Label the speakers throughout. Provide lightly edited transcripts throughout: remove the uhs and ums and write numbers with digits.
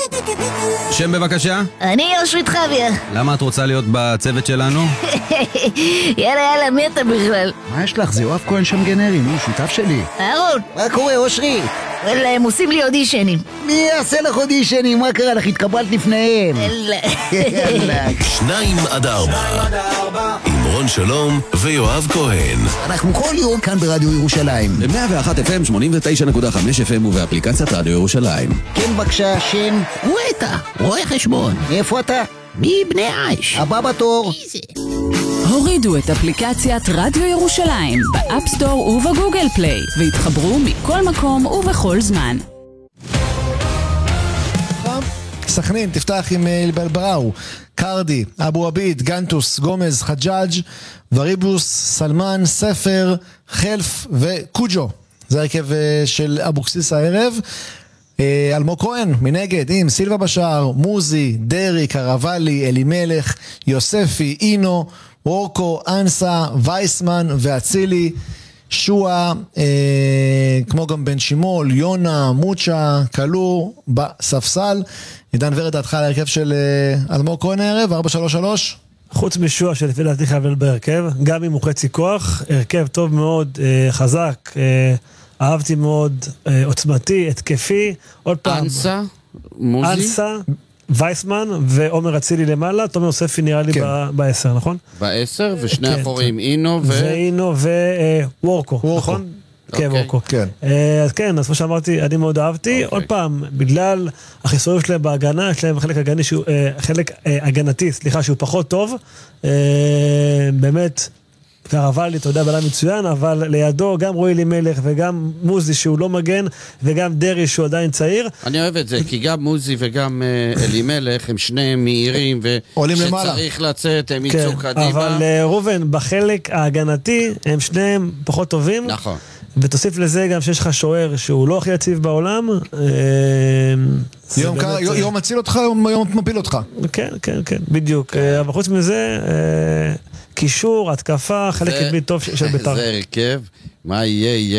Speaker 1: שם בבקשה?
Speaker 2: אני אושרית חביה.
Speaker 1: למה את רוצה להיות בצוות שלנו?
Speaker 2: יאללה, מי אתה בכלל?
Speaker 3: מה יש לך? זה יואב כהן שם גנרי, הוא שותף שלי.
Speaker 2: אהרון,
Speaker 3: מה קורה, אושרית?
Speaker 2: וואלה, הם עושים לי אודישנים.
Speaker 3: מי יעשה לך אודישנים? מה קרה לך? התקבלת לפניהם.
Speaker 2: יאללה.
Speaker 4: 2-4 עם רון שלום ויואב כהן.
Speaker 3: אנחנו כל יום כאן ברדיו ירושלים.
Speaker 1: ב-101 FM, 89.5 FM ובאפליקציית רדיו ירושלים.
Speaker 3: כן, בבקשה, שם.
Speaker 2: וואטה, רואה חשבון.
Speaker 3: מאיפה אתה?
Speaker 2: מבני עיש.
Speaker 3: הבא בתור.
Speaker 5: הורידו את אפליקציית רדיו ירושלים באפסטור ובגוגל פליי והתחברו מכל מקום ובכל זמן.
Speaker 6: סכנין תפתח עם אלבלבראו, קרדי, אבו עביד, גנטוס, גומז, חג'אג', וריבוס, סלמן, ספר, חלף וקוג'ו. זה הרכב של אבוקסיס הערב. אלמוג כהן מנגד עם סילבה בשער, מוזי, דרי, קרבלי, אלימלך, יוספי, אינו, וורקו, אנסה, וייסמן ואצילי, שואה, כמו גם בן שימול, יונה, מוצ'ה, קלור בספסל. עידן ורד, דעתך על ההרכב של אלמוג כהן הערב, 4-3-3?
Speaker 7: חוץ משואה שלפי דעתי חייב בהרכב, גם אם הוא חצי כוח, הרכב טוב מאוד, חזק, אהבתי מאוד, עוצמתי, התקפי, עוד פעם.
Speaker 8: אנסה, מוזי.
Speaker 7: אנסה, וייסמן ועומר אצילי למעלה, תומר יוספי נראה לי ב-10, נכון?
Speaker 8: ב-10, ושני אחורים, אינו
Speaker 7: ואינו ווורקו, נכון? כן, וורקו. אז כן, אז כמו שאמרתי, אני מאוד אהבתי. עוד פעם, בגלל החיסורים שלהם בהגנה, יש להם חלק הגנתי, סליחה, שהוא פחות טוב. באמת, קרבלי, אתה יודע, בלם מצוין, אבל לידו גם רועי אלימלך וגם מוזי שהוא לא מגן, וגם דרי שהוא עדיין צעיר.
Speaker 8: אני אוהב את זה, כי גם מוזי וגם אלימלך הם שניהם מהירים, ושצריך לצאת, הם יצאו קדימה.
Speaker 7: אבל רובן, בחלק ההגנתי, הם שניהם פחות טובים.
Speaker 8: נכון.
Speaker 7: ותוסיף לזה גם שיש לך שוער שהוא לא הכי יציב בעולם.
Speaker 6: יום מציל אותך, יום מפיל אותך.
Speaker 7: כן, כן, כן, בדיוק. אבל חוץ מזה, קישור, התקפה, חלק קדמי טוב של בית"ר.
Speaker 8: זה הרכב, מה יהיה.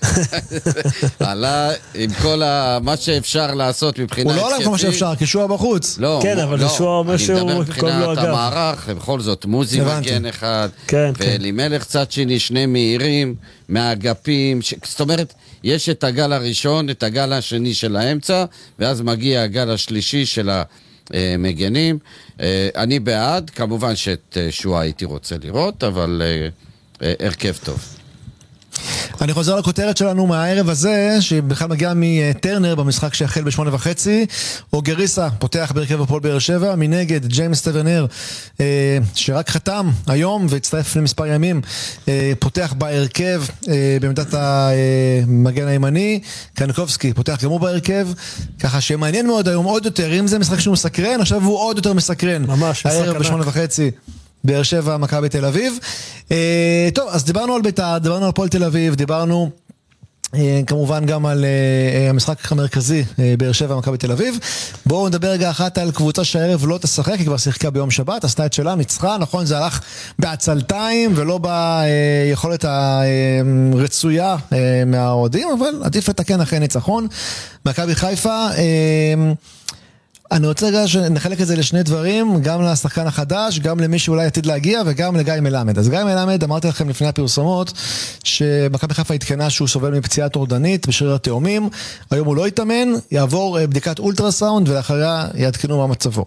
Speaker 8: עלה עם כל מה שאפשר לעשות מבחינה
Speaker 6: התקפית. הוא לא עלה כמו שאפשר, כי שועה בחוץ.
Speaker 7: כן, אבל שועה אומר שהוא
Speaker 8: אני מדבר מבחינת המערך, בכל זאת מוזי מגן אחד, ואלימלך צד שני, שני מהירים, מהאגפים, זאת אומרת, יש את הגל הראשון, את הגל השני של האמצע, ואז מגיע הגל השלישי של המגנים. אני בעד, כמובן שאת שועה הייתי רוצה לראות, אבל הרכב טוב.
Speaker 6: אני חוזר לכותרת שלנו מהערב הזה, שבכלל מגיעה מטרנר במשחק שהחל ב8:30. אוגריסה פותח בהרכב הפועל באר שבע, מנגד ג'יימס טברנר, שרק חתם היום והצטרף למספר ימים, פותח בהרכב בעמדת המגן הימני. קניקובסקי פותח גם הוא בהרכב, ככה שמעניין מאוד היום עוד יותר, אם זה משחק שהוא מסקרן, עכשיו הוא עוד יותר מסקרן.
Speaker 7: ממש,
Speaker 6: הערב ב8:30. באר שבע, מכבי תל אביב. טוב, אז דיברנו על בית"ר, דיברנו על הפועל תל אביב, דיברנו כמובן גם על המשחק המרכזי, באר שבע, מכבי תל אביב. בואו נדבר רגע אחת על קבוצה שהערב לא תשחק, היא כבר שיחקה ביום שבת, עשתה את שלה, ניצחה, נכון, זה הלך בעצלתיים ולא ביכולת הרצויה מהאוהדים, אבל עדיף לתקן אחרי ניצחון. מכבי חיפה, אני רוצה רגע שנחלק את זה לשני דברים, גם לשחקן החדש, גם למי שאולי עתיד להגיע, וגם לגיא מלמד. אז גיא מלמד, אמרתי לכם לפני הפרסומות, שמכבי חיפה התקנה שהוא סובל מפציעה טורדנית בשריר התאומים, היום הוא לא יתאמן, יעבור בדיקת אולטרסאונד, ולאחריה יעדכנו מה מצבו.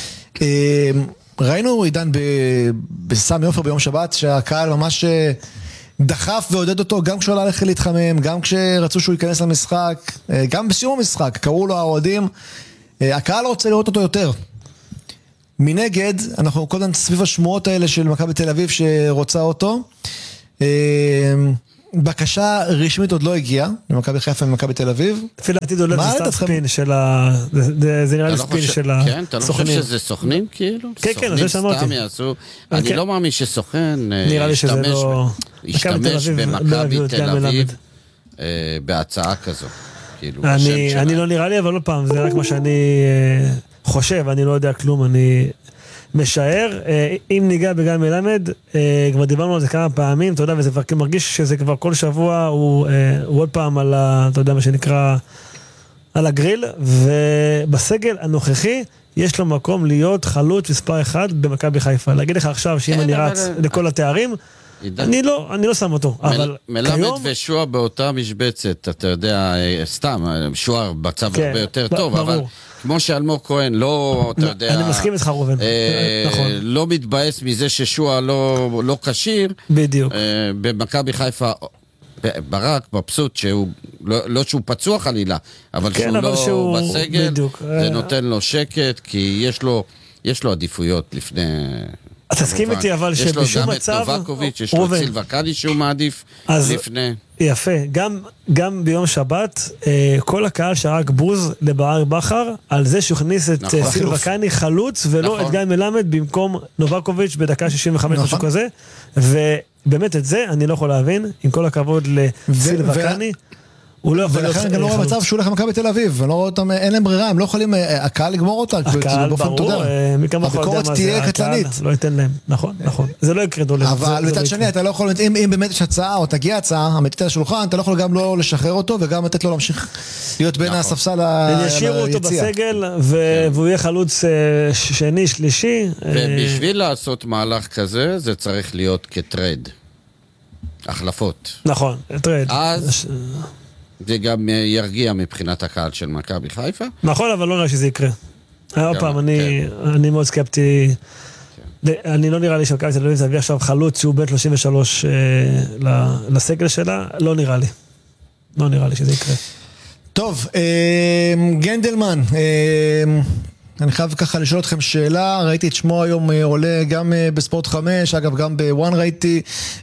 Speaker 6: ראינו עידן בסמי עופר ביום שבת, שהקהל ממש דחף ועודד אותו, גם כשהוא הלך להתחמם, גם כשרצו שהוא ייכנס למשחק, גם בסיום המשחק, קראו לו האוהדים, הקהל רוצה לראות אותו יותר. מנגד, אנחנו קודם סביב השמועות האלה של מכבי תל אביב שרוצה אותו. בקשה רשמית עוד לא הגיעה, למכבי חיפה ומכבי תל אביב.
Speaker 7: לפי לעתיד עולה זה סתם ספין של זה נראה לי ספין של הסוכנים.
Speaker 8: כן, אתה לא חושב שזה סוכנים כאילו?
Speaker 7: כן, כן, זה שאמרתי.
Speaker 8: אני לא מאמין שסוכן
Speaker 7: ישתמש
Speaker 8: במכבי תל אביב בהצעה כזו.
Speaker 7: אני לא נראה לי, אבל לא פעם, זה רק מה שאני חושב, אני לא יודע כלום, אני משער. אם ניגע בגיא מלמד, כבר דיברנו על זה כמה פעמים, אתה יודע, וזה מרגיש שזה כבר כל שבוע, הוא עוד פעם על, אתה יודע מה שנקרא, על הגריל, ובסגל הנוכחי יש לו מקום להיות חלוץ מספר 1 במכבי חיפה. להגיד לך עכשיו שאם אני רץ לכל התארים, אני לא שם אותו, אבל
Speaker 8: מלמד ושועה באותה משבצת, אתה יודע, סתם, שועה בצב הרבה יותר טוב, אבל כמו שאלמוג כהן, לא, אתה יודע,
Speaker 7: אני מסכים איתך ראובן,
Speaker 8: לא מתבאס מזה ששועה לא קשיר,
Speaker 7: בדיוק.
Speaker 8: במכבי חיפה, ברק, מבסוט, לא שהוא פצוע חלילה, אבל שהוא לא בסגל, זה נותן לו שקט, כי יש לו עדיפויות לפני...
Speaker 7: תסכים איתי אבל שבשום מצב...
Speaker 8: יש לו גם את נובקוביץ', יש לו את סילבקני שהוא מעדיף לפני...
Speaker 7: יפה, גם ביום שבת, כל הקהל שרק בוז לברק בכר, על זה שהוכניס את סילבקני חלוץ, ולא את גיא מלמד במקום נובקוביץ' בדקה 65 משהו כזה, ובאמת את זה אני לא יכול להבין, עם כל הכבוד לסילבקני, הוא לא יכול להיות
Speaker 6: ולכן גם לא רואה מצב שהוא הולך למכבי תל אביב, אין להם ברירה, הם לא יכולים, הקהל לגמור אותה,
Speaker 7: הקהל ברור,
Speaker 6: הביקורת תהיה קטלנית.
Speaker 7: לא ייתן להם, נכון, זה לא יקרה דולר.
Speaker 6: אבל מצד שני, אתה לא יכול, אם באמת יש הצעה או תגיע הצעה, אמיתית על השולחן, אתה לא יכול גם לא לשחרר אותו, וגם לתת לו להמשיך להיות בין הספסל ליציאה.
Speaker 7: ישאירו אותו בסגל, והוא יהיה חלוץ שני, שלישי.
Speaker 8: ובשביל לעשות מהלך כזה, זה צריך להיות כטרייד. החלפות.
Speaker 7: נכון, טרייד.
Speaker 8: אז... זה גם ירגיע מבחינת הקהל של מכבי חיפה.
Speaker 7: נכון, אבל לא נראה שזה יקרה. עוד פעם, אני מאוד סקפטי. אני לא נראה לי שמכבי תל אביב זה הביא עכשיו חלוץ שהוא בן 33 לסגל שלה. לא נראה לי. לא נראה לי שזה יקרה.
Speaker 6: טוב, גנדלמן, אני חייב ככה לשאול אתכם שאלה, ראיתי את שמו היום עולה גם בספורט 5, אגב גם בוואן ראיתי,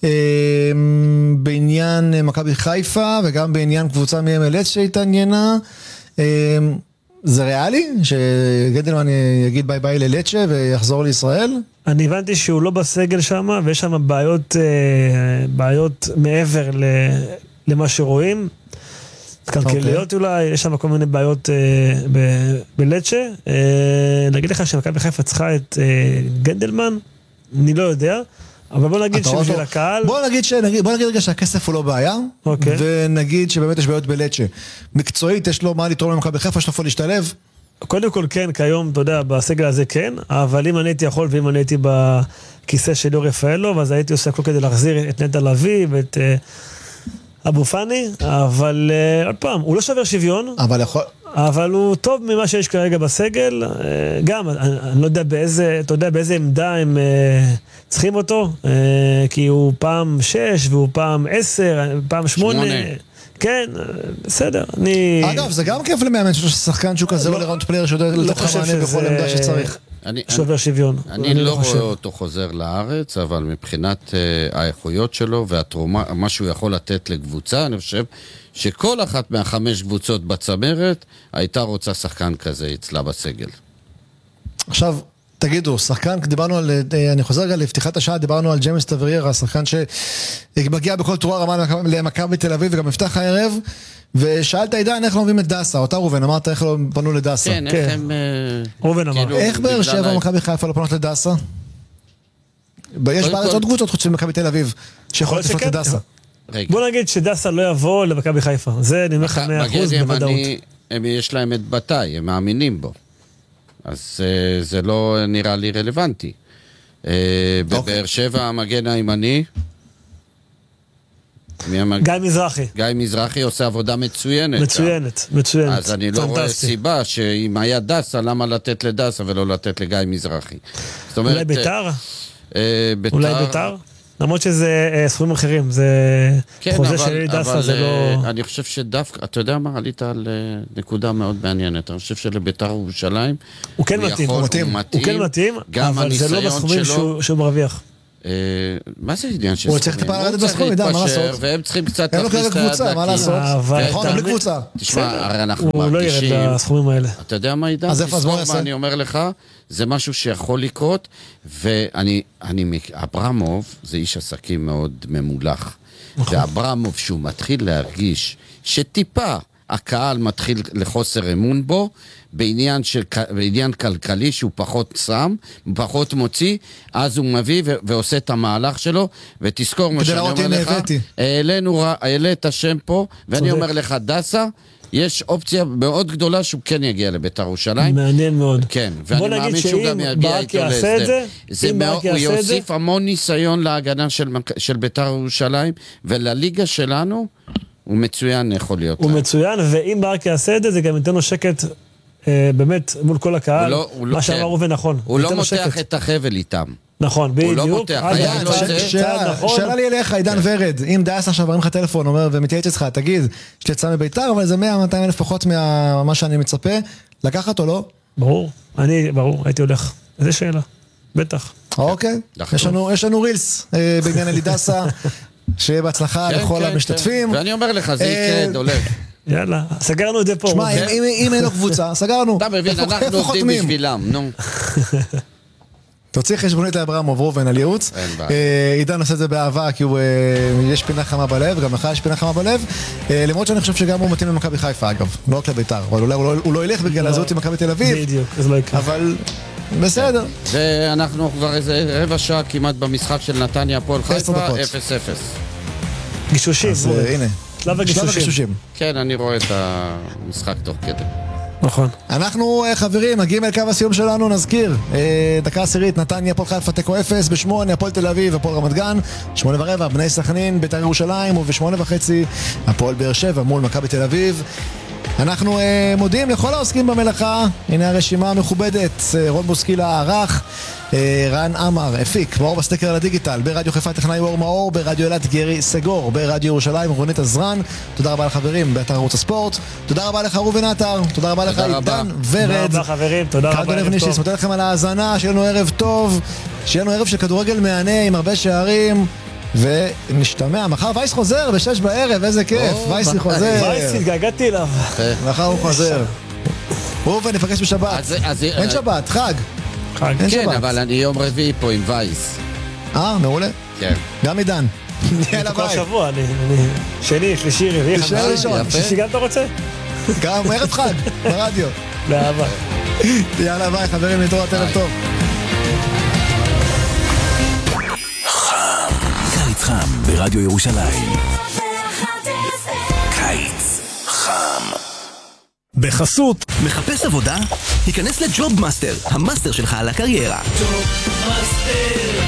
Speaker 6: בעניין מכבי חיפה וגם בעניין קבוצה מ-MLS שהתעניינה, זה ריאלי שגנדלמן יגיד ביי ביי ללצ'ה ויחזור לישראל?
Speaker 7: אני הבנתי שהוא לא בסגל שם ויש שם בעיות מעבר למה שרואים, כלכליות אולי, יש שם כל מיני בעיות בלצ'ה. נגיד לך שמכבי חיפה צריכה את גנדלמן, אני לא יודע, אבל בוא נגיד שבשביל הקהל...
Speaker 6: בוא נגיד רגע שהכסף הוא לא בעיה, ונגיד שבאמת יש בעיות בלצ'ה. מקצועית יש לו מה לתרום למכבי חיפה, יש לו פה להשתלב?
Speaker 7: קודם כל כן, כיום, אתה יודע, בסגל הזה כן, אבל אם אני הייתי יכול ואם אני הייתי בכיסא של ליאור רפאלוב, אז הייתי עושה הכל כדי להחזיר את נטע לביא ואת... אבו פני, אבל עוד פעם, הוא לא שובר שוויון, אבל הוא טוב ממה שיש כרגע בסגל, גם, אני לא יודע באיזה, אתה יודע באיזה עמדה הם צריכים אותו, כי הוא פעם 6 והוא פעם 10, פעם 8, כן, בסדר,
Speaker 6: אגב, זה גם כיף למאמן שיש שחקן שהוא כזה לראונד פלייר שיודע לתת לך מענה בכל עמדה שצריך.
Speaker 7: שובר שוויון.
Speaker 8: אני לא רואה אותו חוזר לארץ, אבל מבחינת האיכויות שלו והתרומה, מה שהוא יכול לתת לקבוצה, אני חושב שכל אחת מה5 קבוצות בצמרת הייתה רוצה שחקן כזה אצלה בסגל.
Speaker 6: עכשיו, תגידו, שחקן, דיברנו על, אני חוזר רגע לפתיחת השעה, דיברנו על ג'יימס טבריירה, שחקן שמגיע בכל תרועה רמה למכבי תל אביב וגם מפתח הערב, ושאלת עידן איך לא מביאים את דסה, אותה רובן, אמרת איך לא פנו לדסה.
Speaker 8: כן, איך הם...
Speaker 7: רובן אמר.
Speaker 6: איך באר שבע מכבי חיפה לא פנות לדסה? יש בארץ עוד קבוצות חוץ ממכבי תל אביב, שיכולות לפנות לדסה.
Speaker 7: בוא נגיד שדסה לא יבוא למכבי חיפה, זה אני אומר לך 100% בוודאות.
Speaker 8: יש להם את בתאי, הם מאמינים בו. אז זה לא נראה לי רלוונטי. בבאר שבע המגן הימני,
Speaker 7: גיא מזרחי.
Speaker 8: גיא מזרחי עושה עבודה מצוינת.
Speaker 7: מצוינת.
Speaker 8: אז אני לא רואה סיבה שאם היה דסה, למה לתת לדסה ולא לתת לגיא מזרחי.
Speaker 7: אולי ביתר? אולי ביתר? למרות שזה סכומים אחרים, זה חוזה של דסה, זה לא...
Speaker 8: אני חושב שדווקא, אתה יודע מה, עלית על נקודה מאוד מעניינת, אני חושב שלביתר ירושלים,
Speaker 7: הוא כן מתאים, אבל זה לא בסכומים שהוא מרוויח.
Speaker 8: מה זה עניין של
Speaker 6: סכומים? הוא צריך טיפה לרדת בסכומים, מה לעשות?
Speaker 8: והם צריכים קצת
Speaker 6: להכניס את הידקים. מה לעשות? נכון, הם לקבוצה.
Speaker 8: תשמע, הרי אנחנו
Speaker 7: הוא לא ירד בסכומים האלה.
Speaker 8: אתה יודע מה עידן? תזכור מה אני אומר לך, זה משהו שיכול לקרות, אברמוב זה איש עסקים מאוד ממולח. ואברמוב שהוא מתחיל להרגיש שטיפה הקהל מתחיל לחוסר אמון בו, בעניין כלכלי שהוא פחות שם, פחות מוציא, אז הוא מביא ועושה את המהלך שלו, ותזכור מה שאני אומר לך, העלית השם פה, ואני אומר לך דסה, יש אופציה מאוד גדולה שהוא כן יגיע לבית"ר ירושלים.
Speaker 7: מעניין מאוד.
Speaker 8: כן, ואני מאמין שהוא גם יגיע איתו להסדר. הוא יוסיף המון ניסיון להגנה של בית"ר ירושלים, ולליגה שלנו הוא מצוין יכול להיות.
Speaker 7: הוא מצוין, ואם ברק יעשה את זה, זה גם ייתן לו שקט באמת מול כל הקהל, מה שאמר ראובן נכון.
Speaker 8: הוא לא מותח את החבל איתם.
Speaker 7: נכון, בדיוק.
Speaker 8: הוא לא מותח, היה לו זה.
Speaker 6: שאלה לי אליך, עידן ורד, אם דייס עכשיו מרים לך טלפון, אומר ומתייעץ אצלך, תגיד, יש לי יצא מביתר, אבל זה 100-200 אלף פחות ממה שאני מצפה, לקחת או לא?
Speaker 7: ברור, הייתי הולך. איזה שאלה, בטח.
Speaker 6: אוקיי, יש לנו רילס בעניין אלידסה, שיהיה בהצלחה לכל המשתתפים.
Speaker 8: ואני אומר לך, זה יקרה, דולב.
Speaker 7: יאללה, סגרנו את זה פה.
Speaker 6: שמע, אם אין לו קבוצה, סגרנו.
Speaker 8: אתה מבין, אנחנו עובדים בשבילם, נו.
Speaker 6: תוציא חשבונית לאברהם ראובן על ייעוץ. עידן עושה את זה באהבה, כי יש פינה חמה בלב, גם לך יש פינה חמה בלב. למרות שאני חושב שגם הוא מתאים למכבי חיפה, אגב. לא רק לביתר, אבל הוא לא ילך בגלל הזהות עם מכבי תל אביב.
Speaker 7: בדיוק, אז לא יקרה.
Speaker 6: אבל בסדר.
Speaker 8: ואנחנו כבר איזה רבע שעה כמעט במשחק של נתניה הפועל חיפה, 0-0.
Speaker 7: גישושים.
Speaker 6: אז הנה.
Speaker 7: שלב הגישושים.
Speaker 8: כן, אני רואה את המשחק תוך כדי.
Speaker 7: נכון.
Speaker 6: אנחנו חברים, מגיעים אל קו הסיום שלנו, נזכיר, דקה עשירית, נתניה, הפועל חיפה, תיקו 0, ב-8, הפועל תל אביב, הפועל רמת גן, 8:15, בני סכנין, בית"ר ירושלים, וב-8:30, הפועל באר שבע מול מכבי תל אביב. אנחנו מודיעים לכל העוסקים במלאכה, הנה הרשימה המכובדת, רון בוסקילה ערך, רן אמר, הפיק, מאור בסטקר לדיגיטל, ברדיו חיפה טכנאי אור מאור, ברדיו אלעד גרי סגור, ברדיו ירושלים רונית עזרן. תודה רבה לחברים באתר ערוץ הספורט, תודה רבה לך ראובן עטר, תודה רבה לך עידן ורד,
Speaker 7: תודה רבה חברים, תודה רבה,
Speaker 6: ערב טוב. מודה לכם על ההאזנה, שיהיה לנו ערב טוב, שיהיה לנו ערב של כדורגל מהנה עם הרבה שערים, ונשתמע, מחר וייס חוזר ב6 בערב, איזה כיף, וייסי חוזר,
Speaker 7: וייס, התגעגעתי אליו,
Speaker 6: מחר הוא חוזר. ראובן, נפגש בשבת, אין שבת, חג.
Speaker 8: כן, אבל אני יום רביעי פה עם וייס.
Speaker 6: מעולה.
Speaker 8: כן.
Speaker 6: גם עידן.
Speaker 7: יאללה ביי. כל שבוע, אני שני, שלישי, רביעי, שישי גם אתה רוצה?
Speaker 6: גם ערב חג, ברדיו.
Speaker 7: באהבה.
Speaker 6: יאללה ביי, חברים, להתראות, ערב טוב.
Speaker 4: קיץ חם ברדיו ירושלים. קיץ חם.
Speaker 9: בחסות מחפש עבודה? היכנס לג'וב מאסטר, המאסטר שלך על הקריירה. ג'וב מאסטר.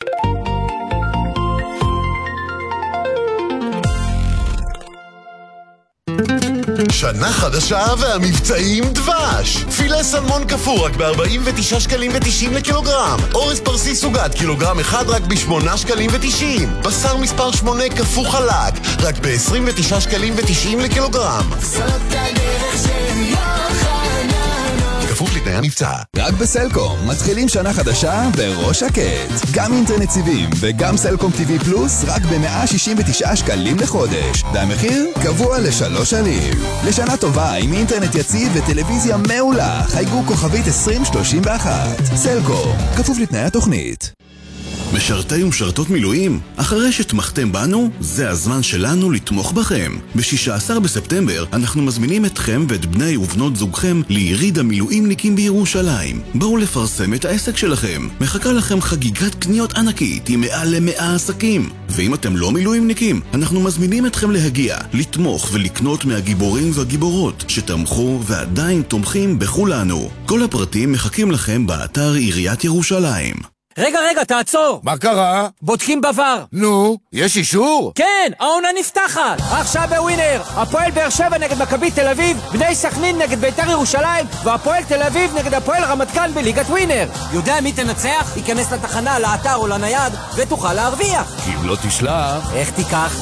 Speaker 10: שנה חדשה והמבצעים דבש. פילה סלמון כפור רק ב-49 שקלים ו90 לקילוגרם. אורז פרסי סוגת קילוגרם אחד רק ב8 שקלים ו90. בשר מספר 8 כפור חלק רק ב29 שקלים ו90 לקילוגרם. זאת הדרך של יוחנן. כפוף לתנאי המבצע.
Speaker 1: רק בסלקום מתחילים שנה חדשה בראש שקט. גם אינטרנט סיבים וגם סלקום TV פלוס רק ב169 שקלים לחודש. והמחיר קבוע ל3 שנים. לשנה טובה עם אינטרנט יציב וטלוויזיה מעולה. חייגו כוכבית 2031. סלקום, כפוף לתנאי התוכנית.
Speaker 4: משרתי ומשרתות מילואים, אחרי שתמכתם בנו, זה הזמן שלנו לתמוך בכם. ב-16 בספטמבר אנחנו מזמינים אתכם ואת בני ובנות זוגכם ליריד המילואימניקים בירושלים. בואו לפרסם את העסק שלכם. מחכה לכם חגיגת קניות ענקית עם מעל ל100 עסקים. ואם אתם לא מילואימניקים, אנחנו מזמינים אתכם להגיע, לתמוך ולקנות מהגיבורים והגיבורות שתמכו ועדיין תומכים בכולנו. כל הפרטים מחכים לכם באתר עיריית ירושלים.
Speaker 11: רגע, תעצור!
Speaker 12: מה קרה?
Speaker 11: בודקים בבר.
Speaker 12: נו, יש אישור?
Speaker 11: כן, העונה נפתחת! עכשיו בווינר, הפועל באר שבע נגד מכבי תל אביב, בני סכנין נגד בית"ר ירושלים, והפועל תל אביב נגד הפועל רמת גן בליגת ווינר. יודע מי תנצח? ייכנס לתחנה, לאתר או לנייד, ותוכל להרוויח.
Speaker 12: כי אם לא תשלח...
Speaker 11: איך תיקח?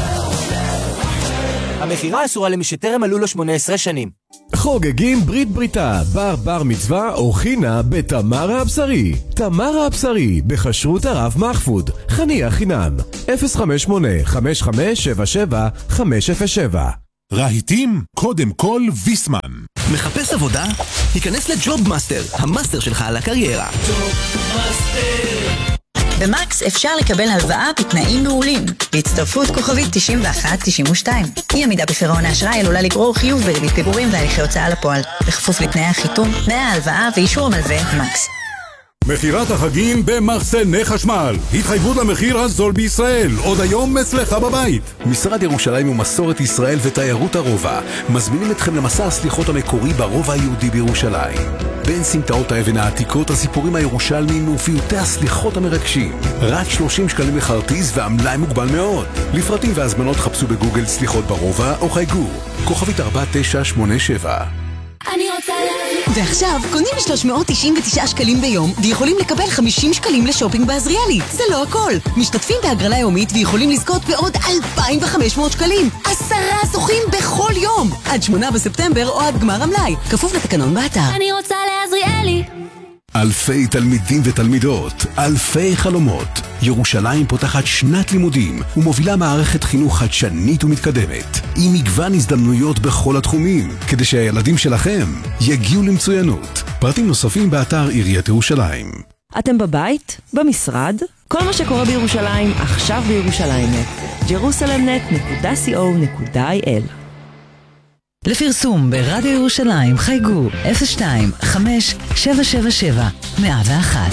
Speaker 11: המחירה אסורה למי שטרם מלאו לו 18 שנים.
Speaker 13: חוגגים ברית בריתה, בר מצווה או חינה בתמרה הבשרי. תמרה הבשרי, בכשרות הרב מחפוד. חניה חינם. 058-5577-507.
Speaker 14: רהיטים, קודם כל ויסמן.
Speaker 9: מחפש עבודה? היכנס לג'וב מאסטר, המאסטר שלך על הקריירה. ג'וב מאסטר.
Speaker 15: במקס אפשר לקבל הלוואה בתנאים מעולים. בהצטרפות כוכבית 9192. אי עמידה בפירעון האשראי עלולה לגרור חיוב בריבית פיגורים והליכי הוצאה לפועל. בכפוף לתנאי החיתום, תנאי ההלוואה ואישור המלווה מקס.
Speaker 14: מחירת החגים במחסני חשמל. התחייבות למחיר הזול בישראל. עוד היום אצלך בבית.
Speaker 13: משרד ירושלים ומסורת ישראל ותיירות הרובע מזמינים אתכם למסע הסליחות המקורי ברובע היהודי בירושלים. בין סמטאות האבן העתיקות, הסיפורים הירושלמיים ופיוטי הסליחות המרגשים. רק 30 שקלים לכרטיס והמלאי מוגבל מאוד. לפרטים והזמנות חפשו בגוגל סליחות ברובע או חייגו. כוכבית 4987.
Speaker 16: ועכשיו קונים 399 שקלים ביום ויכולים לקבל 50 שקלים לשופינג בעזריאלי. זה לא הכל. משתתפים בהגרלה יומית ויכולים לזכות בעוד 2,500 שקלים. 10 זוכים בכל יום. עד 8 בספטמבר או עד גמר המלאי. כפוף לתקנון באתר.
Speaker 17: אני רוצה לעזריאלי.
Speaker 13: אלפי תלמידים ותלמידות, אלפי חלומות. ירושלים פותחת שנת לימודים ומובילה מערכת חינוך חדשנית ומתקדמת, עם מגוון הזדמנויות בכל התחומים, כדי שהילדים שלכם יגיעו למצוינות. פרטים נוספים באתר עיריית ירושלים.
Speaker 18: אתם בבית? במשרד? כל מה שקורה בירושלים עכשיו בירושלים.net. jerusalemnet.co.il.
Speaker 19: לפרסום ברדיו ירושלים חייגו 02-5-777-101.